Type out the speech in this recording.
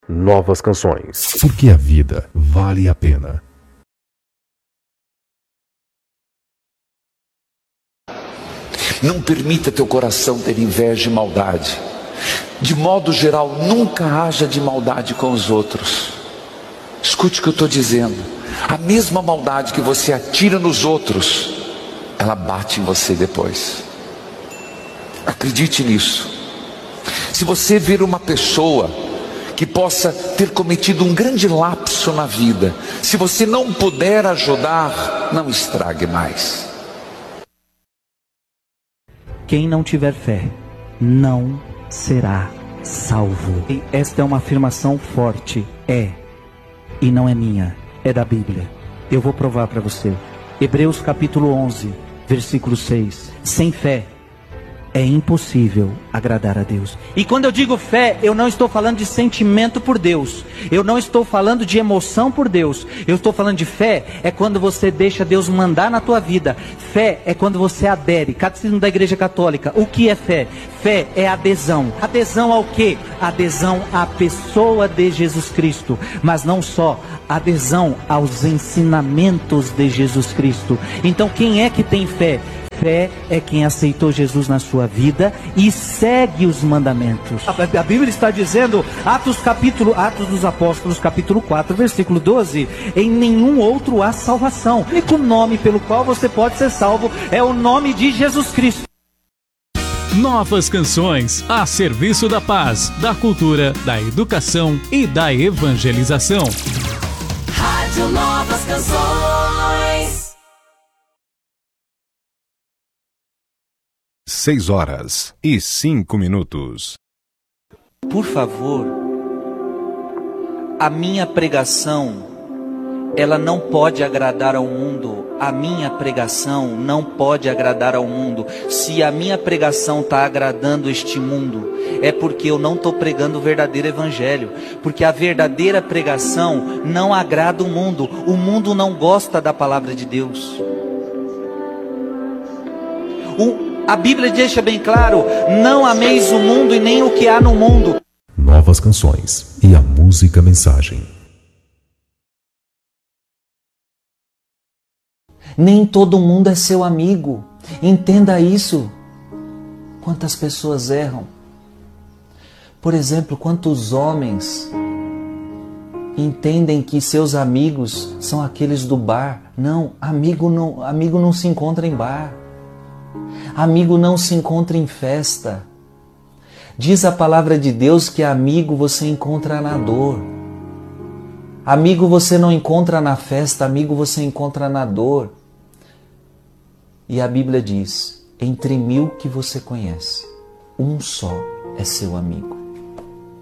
Novas canções. Porque a vida vale a pena. Não permita teu coração ter inveja e maldade. De modo geral, nunca haja de maldade com os outros. Escute o que eu estou dizendo. A mesma maldade que você atira nos outros, ela bate em você depois. Acredite nisso. Se você ver uma pessoa que possa ter cometido um grande lapso na vida, se você não puder ajudar, não estrague mais. Quem não tiver fé, não será salvo. E esta é uma afirmação forte. E não é minha, é da Bíblia. Eu vou provar para você. Hebreus capítulo 11, versículo 6. Sem fé é impossível agradar a Deus. E quando eu digo fé, eu não estou falando de sentimento por Deus. Eu não estou falando de emoção por Deus. Eu estou falando de fé, é quando você deixa Deus mandar na tua vida. Fé é quando você adere. Catecismo da Igreja Católica. O que é fé? Fé é adesão. Adesão ao quê? Adesão à pessoa de Jesus Cristo. Mas não só, adesão aos ensinamentos de Jesus Cristo. Então quem é que tem fé? Fé é quem aceitou Jesus na sua vida e segue os mandamentos. A Bíblia está dizendo, Atos dos Apóstolos, capítulo 4, versículo 12, em nenhum outro há salvação. O único nome pelo qual você pode ser salvo é o nome de Jesus Cristo. Novas canções a serviço da paz, da cultura, da educação e da evangelização. Rádio Novas Canções. 6:05. Por favor, a minha pregação, ela não pode agradar ao mundo. A minha pregação não pode agradar ao mundo. Se a minha pregação está agradando este mundo, é porque eu não estou pregando o verdadeiro evangelho. Porque a verdadeira pregação não agrada o mundo. O mundo não gosta da palavra de Deus. A Bíblia deixa bem claro, não ameis o mundo e nem o que há no mundo. Novas canções e a música mensagem. Nem todo mundo é seu amigo. Entenda isso. Quantas pessoas erram. Por exemplo, quantos homens entendem que seus amigos são aqueles do bar. Não, amigo não se encontra em bar. Amigo não se encontra em festa. Diz a palavra de Deus que amigo você encontra na dor. Amigo você não encontra na festa, amigo você encontra na dor. E a Bíblia diz, entre 1000 que você conhece, um só é seu amigo.